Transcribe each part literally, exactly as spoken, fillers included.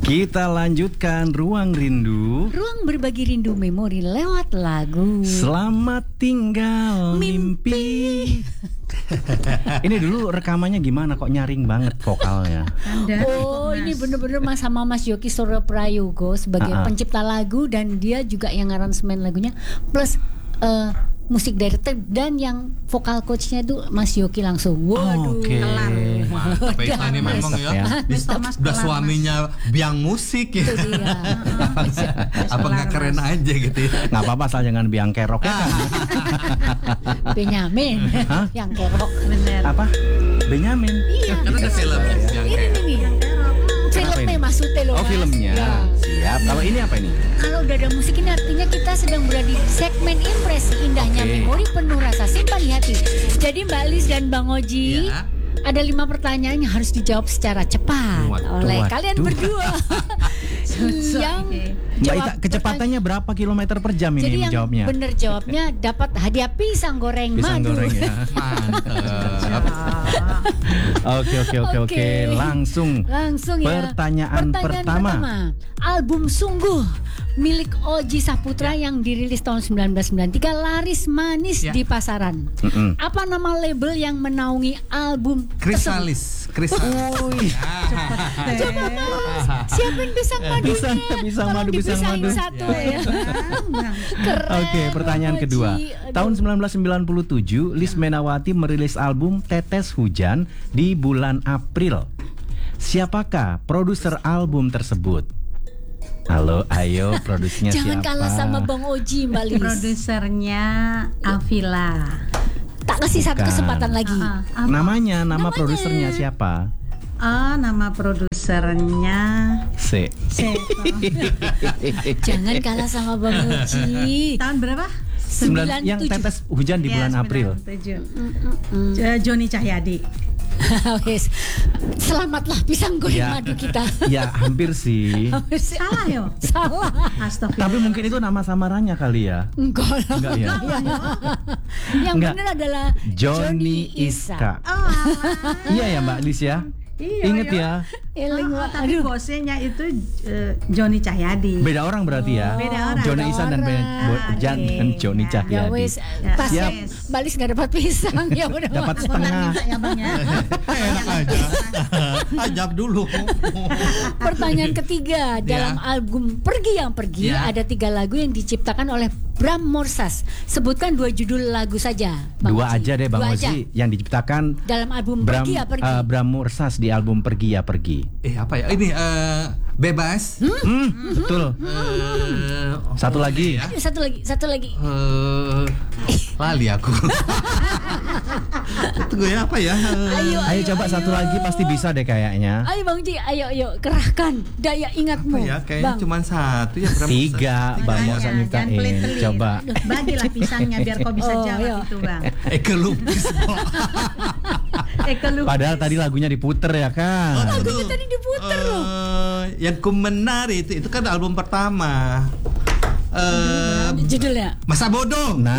Kita lanjutkan Ruang Rindu. Ruang berbagi rindu memori lewat lagu. Selamat tinggal mimpi. Mimpi. Ini dulu rekamannya gimana kok nyaring banget vokalnya? Anda, Oh, ini bener-bener Mas sama Mas Yoki Soro Prayogo sebagai Ah, ah. pencipta lagu dan dia juga yang aransemen lagunya plus eh, musik director dan yang vokal coachnya itu Mas Yoki langsung. Waduh. Oke. Mantap ya ini memang Mantap ya. ya. Bisa Mas udah kelar, suaminya biang musik ya. Itu dia. Apa nggak keren aja gitu ya? Nggak apa-apa asal jangan biang kerok ya kan? Benyamin Hah? yang kerok. bener. Apa? Benyamin. Iya. Kan ada filmnya biang Ini kerok. nih. Filmnya maksudnya loh. Oh Mas. filmnya. Ya. Siap. Kalau ini apa ini? Kalau udah ada musik ini artinya kita sedang berada di segmen impresi indahnya Oke. memori penuh rasa simpan di hati. Jadi Mbak Lis dan Bang Oji, Iya. ada lima pertanyaan yang harus dijawab secara cepat Waduh, oleh waduh. kalian berdua. yang Mbak jawab Ita, kecepatannya berapa kilometer per jam pertanyaan- ini Jadi yang menjawabnya? bener jawabnya dapat hadiah pisang goreng Pisang madu. goreng ya. Mantap. Oke oke oke oke. Oke. Langsung. Langsung ya. Pertanyaan pertama. Album Sungguh milik Oji Saputra yang dirilis tahun sembilan belas sembilan puluh tiga laris manis Ya. di pasaran. Mm-mm. Apa nama label yang menaungi album tersebut? Kristalis, kristalis. Uy. Coba Mas, siapin pisang madunya. Pisang- pisang Tolong madu, pisang dipisahin madu. satu ya. Keren. Oke, pertanyaan Bang kedua. Oji. Aduh. Tahun sembilan belas sembilan puluh tujuh, Lis Menawati merilis album Tetes Hujan di bulan April. Siapakah produser album tersebut? Halo, ayo produsernya Jangan siapa? kalah sama Bang Oji, Mbak Lis. Produsernya Avila. Tak kasih satu Bukan. kesempatan lagi. Ah, apa? Namanya, nama Namanya. produsernya siapa? Oh, nama produsernya C. Seto. Jangan kalah sama Bang Oji. Tahun berapa? Sembilan, yang sembilan puluh tujuh. tetes hujan di Ya, bulan April. sembilan puluh tujuh. Eh, Joni Cahyadi. Wes, selamatlah pisang goreng Ya. madu kita. Ya, hampir sih. Salah yo. Salah. Astagfirullah. Tapi mungkin itu nama samarannya kali ya. Enggak lah. Enggak ya? Yang Enggak. benar adalah Johnny Iska. Oh, alah. Iya ya Mbak Lis ya? Iya, Ingat iya. ya. Eling, Oh, Mbak. tapi Aduh. bosnya itu eh, Joni Cahyadi. Beda orang berarti ya. Beda orang. Johnny Beda Isan dan Ben orang. Bo- Jan Oke, dan Johnny ya. Ya Cahyadi. wes, Ya, pas siap. Balis nggak dapat pisang ya udah. Dapat Mas. setengah. Ya, Bang, ya. Enak aja. Ajab dulu. Pertanyaan ketiga, dalam album Pergi Yang Pergi Ya. ada tiga lagu yang diciptakan oleh Bram Morsas. Sebutkan dua judul lagu saja. Bang Dua Oji. aja deh Bang Dua Oji aja. yang diciptakan Dalam album Bram Pergi Ya Pergi. eh, Bram Mursas di album Pergi Ya Pergi. Eh apa ya? Ini eh, bebas. Hmm, betul. Eh, Satu lagi. ya. Ayo, satu lagi, satu lagi. Eh, lali aku. Tunggu ya apa ya? Eh, Ayo, Ayo coba satu lagi pasti bisa deh kayaknya. Ayo Bang Ji, ayo ayo kerahkan daya apa ingatmu. ya? Kayaknya Bang. cuma satu ya. Berapa? Tiga Bang Makanya, Mursas jangan nyiptain. pelit-pelit. Coba. Bagilah pisangnya biar kau bisa Oh, jawab iya. itu, Bang. Eke lupis. Eke Lupis. Padahal tadi lagunya diputer ya kan. Lagunya tadi diputer loh. Eh, yang ku menari itu itu kan album pertama. Eh, Judulnya. Masa bodoh. Nah,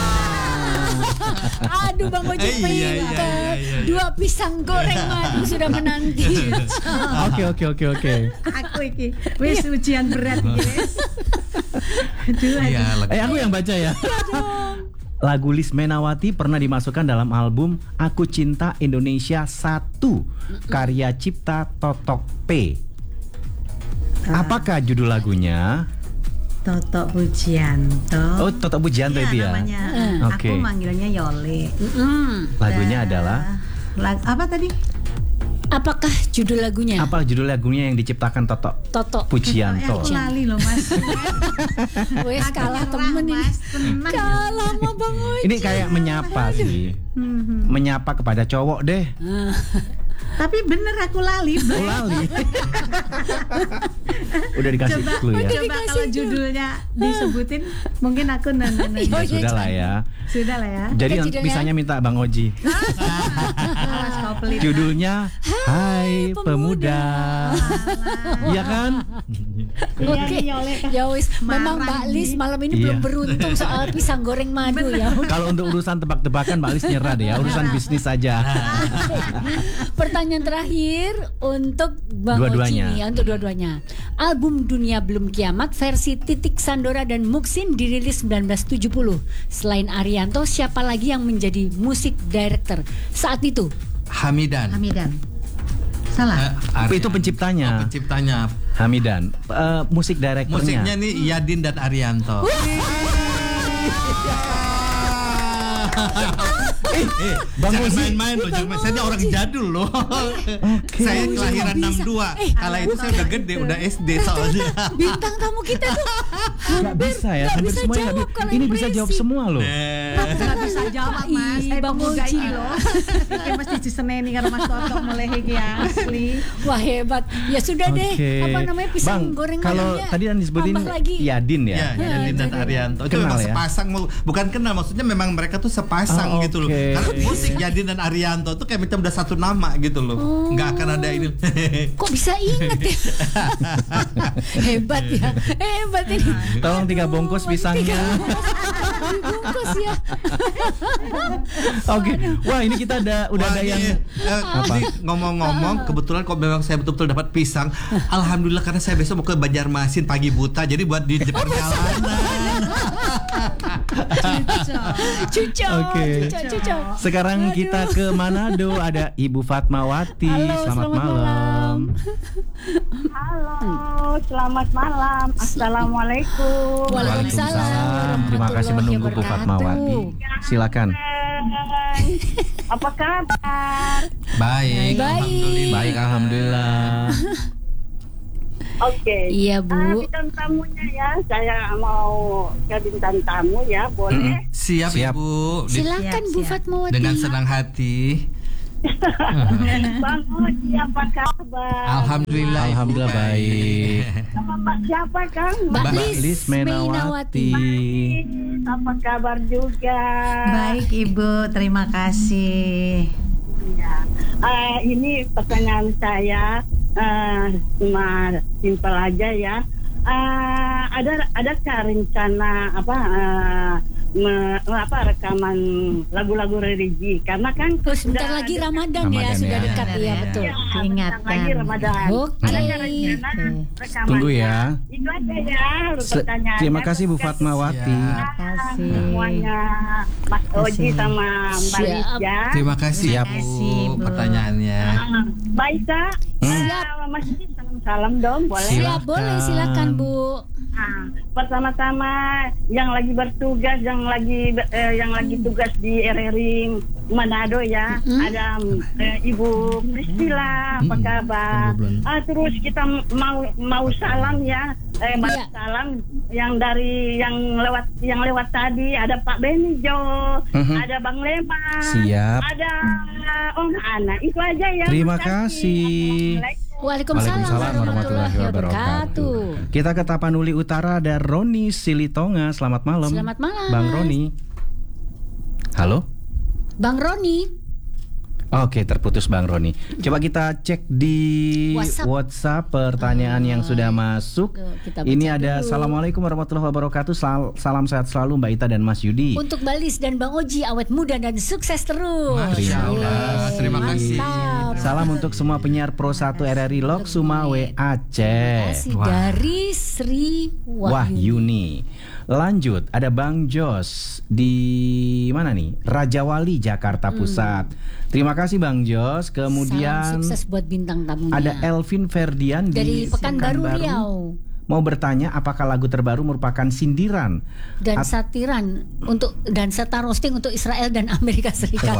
Aduh Bang Oji Eh, iya, iya, pinter. iya, iya, iya. Dua pisang goreng madu sudah menanti. oke oke oke oke. Aku iki wis ujian berat iki, wis. Aduh, Iya, aduh. lagu- Eh aku yang baca ya. Lagu Lis Menawati pernah dimasukkan dalam album Aku Cinta Indonesia satu karya cipta Totok P. Apakah judul lagunya? Toto Pujianto. Oh, Totok Pujianto Iya, itu ya. namanya. Hmm. Oke. Aku manggilnya Yole. Mm-mm. Lagunya Eh, adalah lag- apa tadi? Apakah judul lagunya? apa judul lagunya yang diciptakan Totok Toto. Eh, Pujianto? aku lali loh, Mas. Wes Aku kalah nyerah, temen ini. Mas. Tenang. Kalah sama Bang Oji. Ini kayak menyapa sih. Mhm. Menyapa kepada cowok deh. Ah. Tapi bener aku lali. Oh, lali. Udah dikasih Coba, clue ya. coba kalau judulnya disebutin, mungkin aku nanya-nanya. Oh, Ya sudah lah ya. Sudah lah ya. Jadi Oke, yang judulnya? bisanya minta Bang Oji. Alas kau pelit. Judulnya Hai Pemuda. Iya kan? Iya, Oke, nyolek. ya wis. Memang Marah Mbak Lis ini. malam ini Iya. belum beruntung soal pisang goreng madu ya. Kalau untuk urusan tebak-tebakan Mbak Lis nyerah deh ya. Urusan bisnis saja. Pertanyaan terakhir untuk Bang Dua-duanya. Oji nih, ya, untuk dua-duanya. Album Dunia Belum Kiamat versi Titik Sandora dan Muksin dirilis sembilan belas tujuh puluh. Selain Arianto, siapa lagi yang menjadi musik director saat itu? Hamidan. Hamidan. Salah. Eh, Arya. Itu penciptanya. Oh, penciptanya. Hamidan. Eh, musik direkturnya. Musiknya nih Yadin dan Arianto. Eh, eh, Bang jangan Ozi. main-main loh, jangan main. Saya ini orang jadul loh. Saya kelahiran Bisa. enam dua. Eh, Kala itu saya udah gede, udah S D soalnya. Bintang tamu kita tuh Nggak bisa ya. nggak Hampir bisa semuanya nggak jawab bi- kalau Ini yang bisa jawab berisi. semua loh. Eh, Nggak bisa jawab mas. Ih, Eh Bang pemuda Oji. ini loh. Iki mesti diseneni karo Mas Toto mulai iki ya asli. Wah hebat. Ya sudah deh. Oke. Apa namanya pisang Bang, goreng kalau madunya, tadi yang disebutin tambah lagi. Yadin ya. Ya, Yadin dan Arianto itu Kenal memang ya? sepasang, bukan kenal, maksudnya memang mereka tuh sepasang Oh, gitu loh. oke. Karena musik Yadin dan Arianto tuh kayak macam udah satu nama gitu loh. Nggak akan ada ini. Kok bisa inget ya? Hebat ya. Hebat ini. Tolong tiga bungkus pisangnya. Bungkus ya. Oke. Wah, ini kita ada udah Wah, ada ini, yang eh, Apa? ini ngomong-ngomong, kebetulan kok memang saya betul-betul dapat pisang. Alhamdulillah, karena saya besok mau ke Banjarmasin pagi buta, jadi buat di di perjalanan. Cucok. Oke. Cucok, cucok. Sekarang kita ke Manado, ada Ibu Fatmawati. Halo, selamat, selamat malam. malam. Halo, selamat malam. Assalamualaikum. Waalaikumsalam. Terima kasih menunggu Bu warahmatullahi Fatmawati. wabarakatuh. Silakan. Apa kabar? Baik, Baik. alhamdulillah. Baik, alhamdulillah. Oke. Iya, Bu. Ah, bintang tamunya ya, saya mau ke bintang tamu ya, boleh? Siap, Siap. Ibu. Di- Silakan Siap, Bu siap. Fatmawati. dengan senang hati. Bang Oji, apa kabar? Alhamdulillah. Ibu, Alhamdulillah baik. Sama Mbak siapa Kang? Mbak Mbak Lis Lis Menawati. Apa kabar juga? Baik Ibu, terima kasih. Ya. Ah, ini pertanyaan saya ah, cuma simpel aja ya. Ah, ada adakah rencana apa ah, me- apa rekaman lagu-lagu religi? Karena kan Oh, sebentar sudah lagi ada- Ramadan, ya, Ramadan sudah ya. dekat ya, Ya. betul. Ya, bentar Diingatkan. lagi Ramadan. Oke. Adakah rencana Oke. rekamannya? Tunggu ya. Itu aja ya Se- pertanyaannya. Terima kasih Bu Terima Fatmawati. Siap. Terima kasih. semuanya Mas Oji Kasih. sama Mbak Lis Siap. ya. Terima kasih, Siap. Bu, kasih, Bu. pertanyaannya. Ah, Mbak Isa, Hmm. eh, Mas Isi salam-salam dong, boleh? Siap. Siap, boleh, silakan Bu. Ah, pertama-tama yang lagi bertugas, yang lagi eh, yang lagi tugas di R R I Manado ya, Mm-mm. ada eh, Ibu Priscilla, apa Mm-mm. kabar? Belum. Ah, terus kita mau mau salam ya, eh, balas Iya. salam yang dari yang lewat yang lewat tadi ada Pak Benijo, Mhm. ada Bang Lema, Siap. ada Om Ana, itu aja ya. Terima Makasih. kasih. Assalamualaikum. Waalaikumsalam warahmatullahi wabarakatuh. Kita ke Tapanuli Utara, ada Roni Silitonga. Selamat malam. Selamat malam, Bang Mas. Roni. Halo. Bang Roni. Oke, terputus Bang Roni. Coba kita cek di WhatsApp. WhatsApp pertanyaan yang sudah masuk. Tuh, kita baca Ini ada dulu. Assalamualaikum warahmatullahi wabarakatuh. Sal- Salam sehat selalu Mbak Ita dan Mas Yudi. Untuk Mbak Lis dan Bang Oji, awet muda dan sukses terus. Masya Allah, Yeay, terima kasih. mantap. Salam untuk semua penyiar Pro satu R R I Lok Sumawe Aceh. Kasih Wah. dari Sri Wahyuni. Wahyuni. Lanjut, ada Bang Jos di mana nih? Raja Wali, Jakarta Pusat. Terima kasih Bang Jos. Kemudian Salam sukses buat bintang tamunya. ada Elvin Ferdian dari di Pekanbaru Riau. Mau bertanya apakah lagu terbaru merupakan sindiran? Dan At- satiran untuk dan serta roasting untuk Israel dan Amerika Serikat.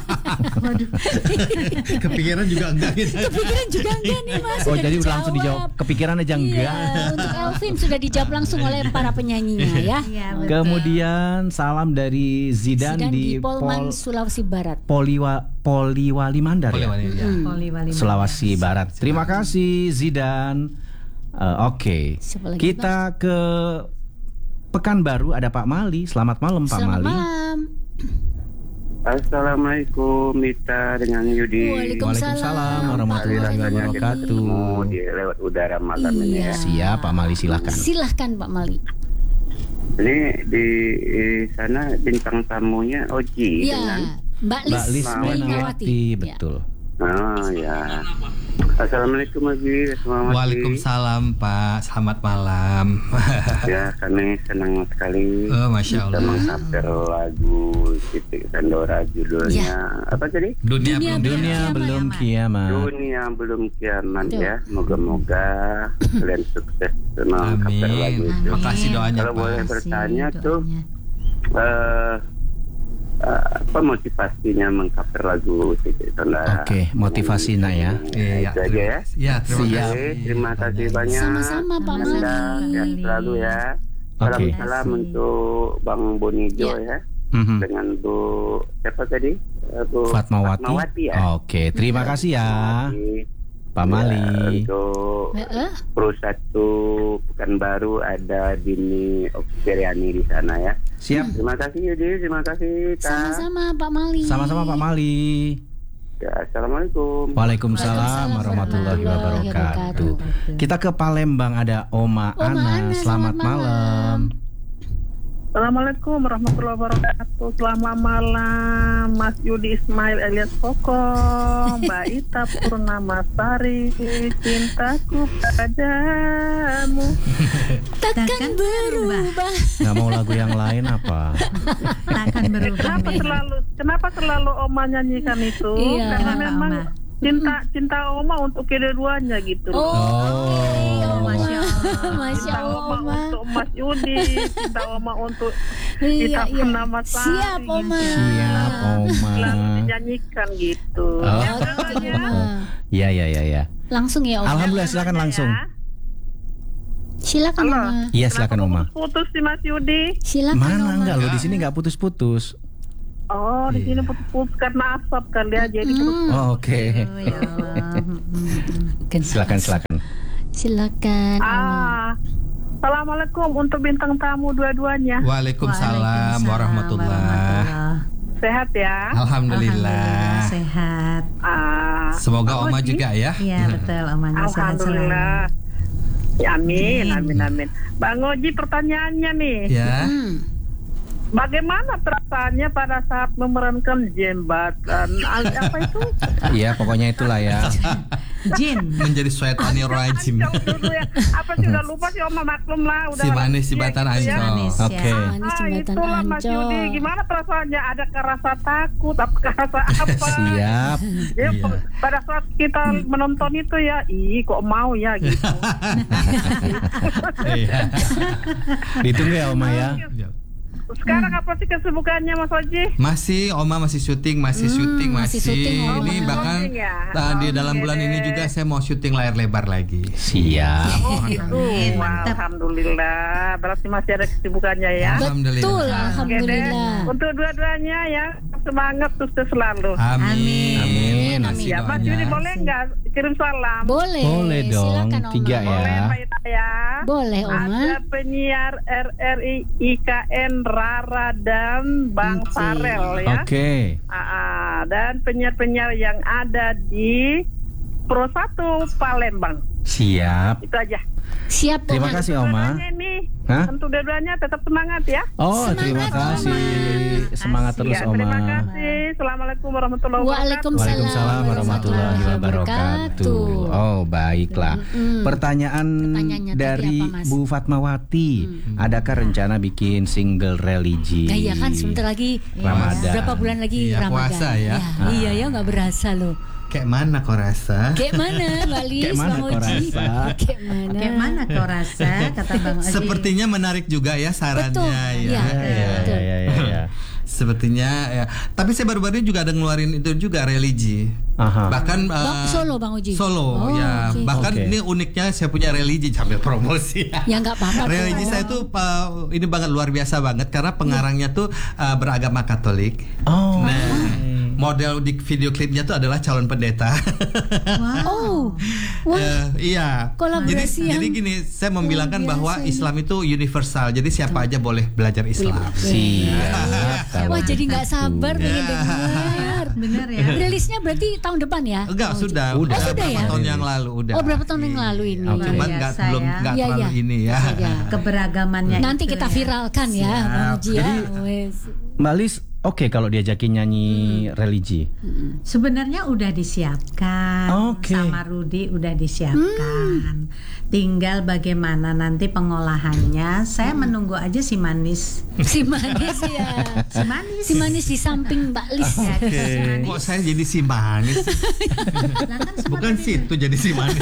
Kepikiran juga enggak gitu. Kepikiran juga enggak nih Mas? Oh, Sudah jadi udah dijawab. langsung dijawab. Kepikiran aja enggak. Iya, untuk Elvin sudah dijawab langsung oleh para penyanyinya ya. Iya, betul. Kemudian salam dari Zidan, Zidan di di Polman, Pol Sulawesi Barat. Poliwa Poliwali Mandar ya. Boleh, boleh, ya. Hmm. Poli wali Sulawesi Barat. Terima kasih Zidan. Eh, Oke, Siapa lagi, kita ke Pekanbaru ada Pak Mali. Selamat malam Pak Selamat Mali. malam. Assalamualaikum Mita dengan Yudi. Waalaikumsalam warahmatullahi Rasanya kita wabarakatuh. ketemu di lewat udara malam ini Iya. ya. Siap Pak Mali, silahkan. Silahkan Pak Mali. Ini di, di sana bintang tamunya Oji Iya, dengan Mbak Lis Mbak Lis Mainawati. Mainawati, Ya. betul. Oh ya. Assalamualaikum Oji. Assalamualaikum. Waalaikumsalam Pak, selamat malam. Ya, kami senang sekali Oh, Masya bisa Allah. mengcover lagu Titik Sandora judulnya Ya. apa tadi? Dunia, Dunia belum Dunia Kiamat. belum kiamat. Dunia belum kiamat Betul. ya. Moga-moga kalian sukses mengcover lagu Amin. itu. Makasih doanya Kalau boleh Pak. bertanya tuh eh eh, apa motivasinya mengcover lagu Titik Sandora? Oke, motivasi nak ya. Iya, Itu aja ya. Ya, terima Siap. kasih. Oke, terima kasih banyak. Sama-sama, Pak Anda Mali. sehat selalu ya. Oke. Salam-salam untuk Bang Bonijo Ya. ya. Mhm. Dengan Bu siapa tadi? Eh, Bu Fatmawati. Fatmawati ya. Oke, terima kasih ya Fatmawati. Pak Ya, Mali. untuk Heeh. Pro satu Pekanbaru ada Dini Oksiriani di sana ya. Siap. Terima kasih Yudi, terima kasih Ta. Sama-sama Pak Mali. Sama-sama Pak Mali. Ya, Assalamualaikum. Waalaikumsalam Waalaikumsalam warahmatullahi warahmatullahi wabarakatuh. wabarakatuh. Kita ke Palembang ada Oma, Oma Ana. Ana, Selamat selamat malam. malam. Assalamualaikum warahmatullahi wabarakatuh. Selamat malam Mas Yudi Ismail alias Koko, Mbak Ita Purnamasari, cintaku padamu. Takkan berubah. Nggak mau lagu yang lain apa? Takkan berubah. Kenapa nih. selalu kenapa selalu Oma nyanyikan itu? Iya. Karena Kenapa, memang Oma? cinta cinta Oma untuk kedua-duanya gitu. Oh, Oh, oke, Oma. Masya Allah. Masya Cinta Allah, Oma Oma. untuk Mas Yudi, cinta Oma untuk Iya, Ita iya. Purnamasari. Siap, Oma. siap Oma. Selalu dinyanyikan gitu. Oh. Ya, kan, Oke, ya? Oma. Ya ya ya ya. Langsung ya, Oma. Alhamdulillah, silakan langsung. Ya. Silakan, Halo. Oma. Iya, silakan Oma. Putus sih Mas Yudi. Silakan, Mana Oma. enggak lo di sini nggak putus-putus. Oh, di Iya. sini putus-putus karena asap kali ya, jadi terus. Hmm. Oh, Oke. Oh, ya Allah. Kan- Silakan silakan. Silakan, Oma. Ah, Assalamualaikum untuk bintang tamu dua-duanya. Waalaikumsalam warahmatullahi. Sehat ya? Alhamdulillah. Sehat. Ah, Semoga Pak Oma Oji? juga ya. Iya betul, omanya sehat selalu. Alhamdulillah. Ya, amin, Amin. amin, amin. Bang Oji, pertanyaannya nih, Ya. Hmm. bagaimana perasaannya pada saat memerankan jembatan? Al- Apa itu? Iya, pokoknya itulah ya. Jin. Menjadi syaitanir rajim. Ancol dulu ya. Apa sih udah lupa sih Oma, maklum lah. Udah Si manis si lansia batan gitu ya. ancol. Manis, ya. Oke. Manis Ah, jembatan itulah Mas Ancol. Yudi. Gimana perasaannya? Adakah rasa takut? Apakah rasa apa? Siap. Ya, Iya. pada saat kita menonton itu ya, ih kok mau ya gitu. Iya. Ditunggu ya Oma ya. Sekarang apa sih kesibukannya Mas Oji? Masih Oma masih syuting, masih Hmm, syuting, masih masih. syuting, Oma. Ini bahkan Syuting ya? tadi Oke dalam bulan ini deh. juga saya mau syuting layar lebar lagi. Siap. Oh gitu. Amin, Wah, mantap. Alhamdulillah. Berarti masih ada kesibukannya ya. Alhamdulillah. Betul, Oke deh. alhamdulillah. Untuk dua-duanya ya, semangat sukses selalu. Amin. Amin. Amin. Kasih Ya, Mas doanya. Yudi boleh nggak kirim salam? Boleh. Boleh dong, Silakan, Oma. tiga ya. Boleh Mbak Ita ya. Boleh, Oma. Ada penyiar R R I I K N Rara dan Bang Oke. Farel ya. Oke. Ah, ah. dan penyiar-penyiar yang ada di Pro satu Palembang. Siap. Itu aja. Siap, Terima Oma. kasih Oma. Dua-duanya nih, Hah? untuk dua-duanya tetap semangat ya. Oh, Semangat, terima Oma. kasih. Semangat terus Ya, Oma. terima kasih. Assalamualaikum warahmatullahi wabarakatuh. Waalaikumsalam. Waalaikumsalam warahmatullahi wabarakatuh. Oh, baiklah. Mm-mm. Pertanyaan Pertanyaannya tadi dari apa, Mas? Bu Fatmawati, adakah rencana bikin single religi? Ya, iya kan sebentar lagi Ramadan. berapa bulan lagi Iya, Ramadan. puasa ya. Ya, Iya ya nggak berasa loh. Kayak mana kau rasa? Kayak mana Mbak Lis, Kayak mana Bang kau Oji? rasa? Kayak mana? Kayak mana kau rasa, kata Bang Oji. Sepertinya menarik juga ya sarannya Betul. ya. Iya. Ya, ya, ya, ya, ya, ya. Sepertinya ya. Tapi saya baru-baru ini juga ada ngeluarin itu juga religi. Aha. Bahkan Bang, eh, Solo, Bang Uji? Solo Oh, ya. oke. Bahkan Oke. ini uniknya saya punya religi sambil promosi. Ya nggak apa-apa. Religi tuh. saya tuh uh, ini banget luar biasa banget karena pengarangnya tuh uh, beragama Katolik. Oh. Nah, model di video klipnya tuh adalah calon pendeta. Oh, wah. Eh, iya. Kolaborasi Jadi, yang jadi gini, saya membilangkan luar bahwa biasa ini. Islam itu universal. Jadi siapa aja boleh belajar Islam. Siap. kalau Wah, jadi nggak gitu. sabar pengen dengar. Bener ya. Rilisnya berarti tahun depan ya? Enggak, sudah. Udah. Oh, sudah berapa ya? tahun yang lalu udah. Oh, berapa tahun yang lalu ini? Oke. Cuman Luar nggak biasa belum ya. nggak Iya, terlalu iya. ini ya. Ya. Keberagamannya Nanti itu kita ya. viralkan ya, Bang Uji ya. Wes. Mbak Lis, oke kalau diajakin nyanyi religi. Sebenarnya udah disiapkan. Oke. Sama Rudi udah disiapkan. Tinggal bagaimana nanti pengolahannya. Saya menunggu aja si manis. Si manis ya. Si manis. Si manis di samping Mbak Lis. Ya, si manis. Kok saya jadi si manis? Nah, kan semua Bukan tadi- situ jadi si manis.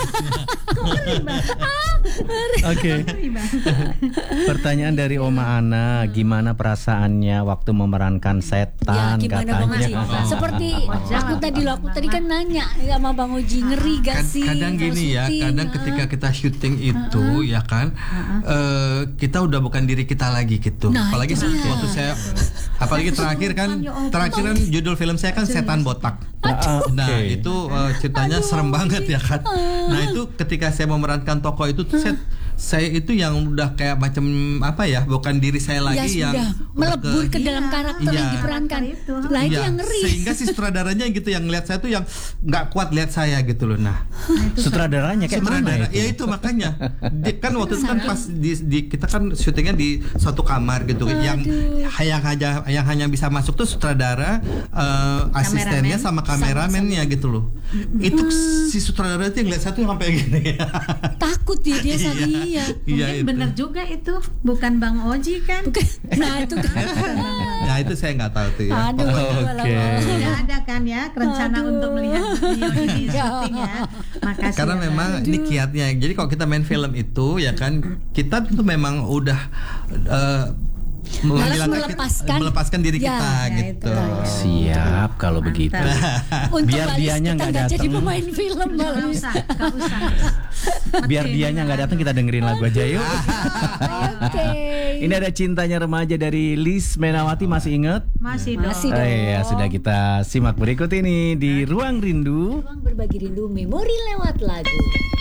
Oke. Pertanyaan dari Oma Ana, gimana perasaannya waktu memerankan Ya, setan gimana Bang Uji? katanya? Seperti aku tadi loh, aku tadi kan nanya sama Bang Uji, ngeri gak Kad- sih? kadang kalau gini ya, syuting, kadang ah? ketika kita syuting itu ya kan, eh, kita udah bukan diri kita lagi gitu. Nah, apalagi itu dia. waktu saya, apalagi terakhir kan, terakhir kan judul film saya kan Setan Botak. Ah, oke. Nah itu eh, ceritanya serem banget ya kan. Nah itu ketika saya memerankan tokoh itu tuh saya, saya itu yang udah kayak macam apa ya, bukan diri saya Ya lagi yang sudah udah melebur ke Iya. dalam karakter Iya. yang diperankan. Karakter itu. Lah itu Iya, yang ngeri. sehingga si sutradaranya gitu yang ngeliat saya tuh yang nggak kuat lihat saya gitu loh. Nah Sutradaranya kayak mana sutradara itu? ya itu makanya Di- kan waktu itu kan pas di, di- kita kan syutingnya di suatu kamar gitu yang yang hanya yang hanya bisa masuk tuh sutradara, eh, asistennya sama kameramennya gitu loh. Itu si sutradara itu yang lihat saya tuh sampai gini. Takut dia dia Iya. sama dia. Iya Mungkin itu. bener juga itu. Bukan Bang Oji kan? Bukan. Nah itu kan. Nah itu saya nggak tahu tuh ya. Aduh, Oke. Tidak ada kan ya rencana Aduh. untuk melihat beliau ini syuting ya. Makasih. Karena ya, memang Bang. ini kiatnya. Jadi kalau kita main film itu ya kan kita tuh memang udah eh, menghilangkan- melepaskan. melepaskan diri Ya, kita ya, gitu. itu. Siap kalau begitu. Untuk Biar Mbak Lis, dianya kita nggak nggak jadi datang. pemain film Mbak Nggak Lis. usah, nggak usah. Biar dianya nggak datang, kita dengerin lagu aja yuk. Oke. Ini ada Cintanya Remaja dari Lis Menawati, masih inget? Masih dong. Masih Oh dong. iya, sudah kita simak berikut ini di Ruang Rindu. Ruang berbagi rindu, memori lewat lagu.